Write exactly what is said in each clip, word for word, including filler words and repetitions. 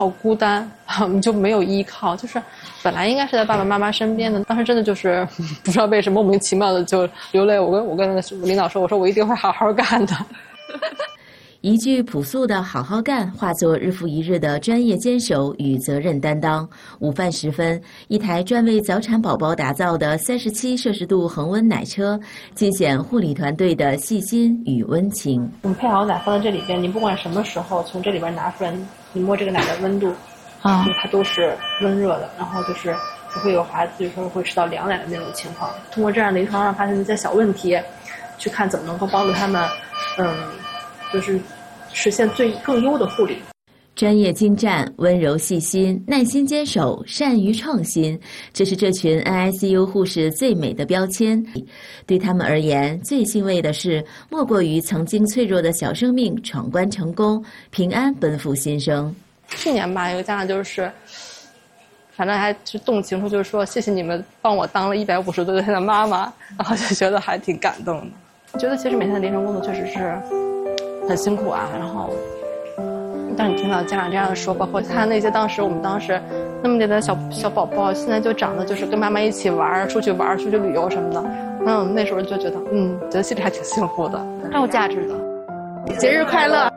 好孤单，我们就没有依靠，就是本来应该是在爸爸妈妈身边的，当时真的就是不知道为什么莫名其妙的就流泪。我跟我跟领导说，我说我一定会好好干的。 一句朴素的好好干化作日复一日的专业坚守与责任担当。午饭时分，一台专为早产宝宝打造的三十七摄氏度恒温奶车尽显护理团队的细心与温情。 我们配好奶放在这里边，你不管什么时候从这里边拿出来，你摸这个奶的温度啊，它都是温热的，然后就是不会有孩子就是说会吃到凉奶的那种情况。通过这样的一个方法发现一些小问题，去看怎么能够帮助他们嗯就是实现最更优的护理。 专业精湛、温柔细心、耐心坚守、善于创新，这是这群 N I C U 护士最美的标签。对他们而言，最欣慰的是，莫过于曾经脆弱的小生命闯关成功，平安奔赴新生。 去年吧，有个家长就是，反正还是动情处，就是说谢谢你们帮我当了一百五十多天的妈妈，然后就觉得还挺感动的。我觉得其实每天的临床工作确实是很辛苦啊，然后当你听到家长这样的说，包括看那些当时我们当时那么点的小小宝宝，现在就长得就是跟妈妈一起玩，出去玩，出去旅游什么的，嗯，那时候就觉得，嗯，觉得心里还挺幸福的，很有价值的。节日快乐！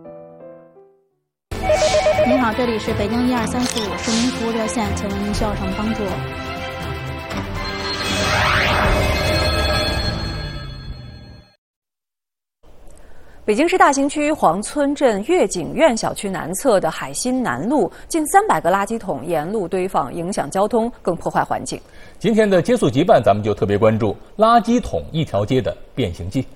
您好，这里是北京一二三四五市民服务热线，请问您需要什么帮助？ 北京市大兴区黄村镇悦景苑小区南侧的海心南路，近三百个垃圾桶沿路堆放，影响交通，更破坏环境。 今天的接速即办，咱们就特别关注垃圾桶一条街的变形记。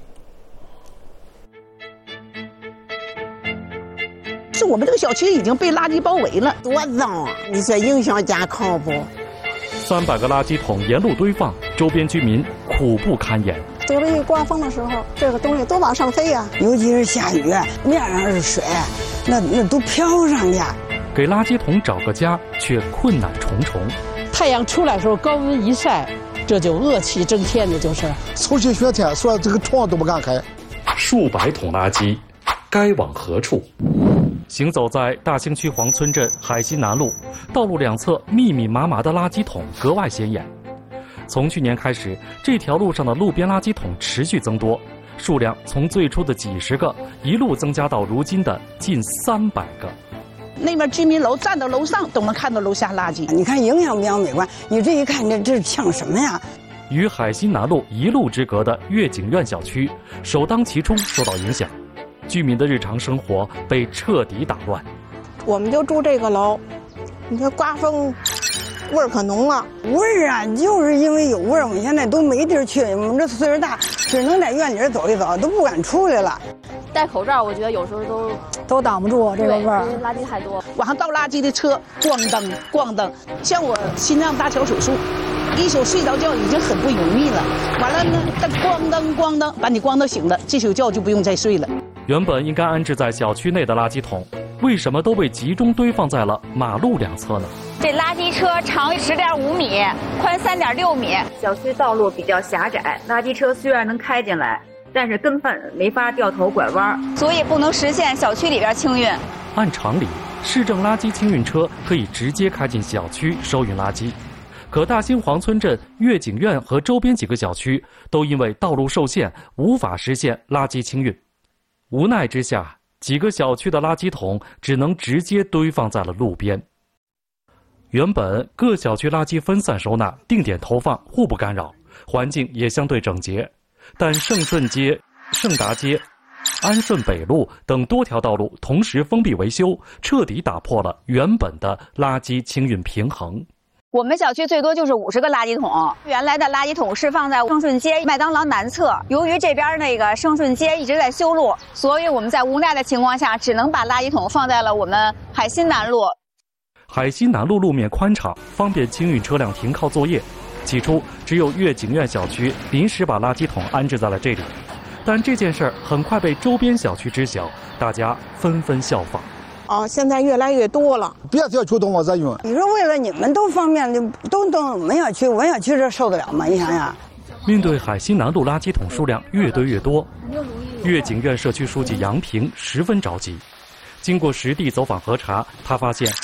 是我们这个小区已经被垃圾包围了， 多脏啊！你说影响健康不？ 三百个垃圾桶沿路堆放，周边居民苦不堪言。 这个一刮风的时候，这个东西都往上飞呀、啊， 尤其是下雨，面上是水，那那都飘上去。 给垃圾桶找个家，却困难重重。 太阳出来的时候，高温一晒，这就恶气蒸天的，就是抽起雪天，说这个窗都不敢开。 数百桶垃圾，该往何处？行走在大兴区黄村镇海心南路，道路两侧密密麻麻的垃圾桶格外显眼。从去年开始，这条路上的路边垃圾桶持续增多，数量从最初的几十个一路增加到如今的近三百个。 那边居民楼站到楼上都能看到楼下垃圾， 你看影响比较美观。你这一看，这这像什么呀？ 与海心南路一路之隔的悦景苑小区，首当其冲受到影响，居民的日常生活被彻底打乱。 我们就住这个楼，你说刮风。味儿可浓了， 味儿啊，就是因为有味儿，我们现在都没地儿去。我们这岁数大，只能在院里走一走，都不敢出来了。 戴口罩，我觉得有时候都都挡不住这个味儿， 垃圾太多。 晚上倒垃圾的车，咣当咣当，像我心脏搭桥手术，一宿睡着觉已经很不容易了。完了呢，它咣当咣当把你咣当醒了，这宿觉就不用再睡了。 原本应该安置在小区内的垃圾桶，为什么都被集中堆放在了马路两侧呢？ 这垃圾车长十点五米，宽三点六米。 小区道路比较狭窄，垃圾车虽然能开进来，但是根本没法掉头拐弯， 所以不能实现小区里边清运。 按常理，市政垃圾清运车可以直接开进小区收运垃圾，可大兴黄村镇悦景苑和周边几个小区都因为道路受限，无法实现垃圾清运。无奈之下，几个小区的垃圾桶只能直接堆放在了路边。原本各小区垃圾分散收纳、定点投放，互不干扰，环境也相对整洁。但盛顺街、盛达街、安顺北路等多条道路同时封闭维修，彻底打破了原本的垃圾清运平衡。 我们小区最多就是五十个垃圾桶，原来的垃圾桶是放在盛顺街麦当劳南侧，由于这边那个盛顺街一直在修路，所以我们在无奈的情况下，只能把垃圾桶放在了我们海心南路。 海心南路路面宽敞，方便清运车辆停靠作业。起初只有悦景苑小区临时把垃圾桶安置在了这里，但这件事很快被周边小区知晓，大家纷纷效仿。 哦，现在越来越多了， 别小区都往这用。 你说为了你们都方便，都都我们小区，我小区这受得了吗？你想想。 面对海心南路垃圾桶数量越堆越多，悦景苑社区书记杨平十分着急。 经过实地走访核查，他发现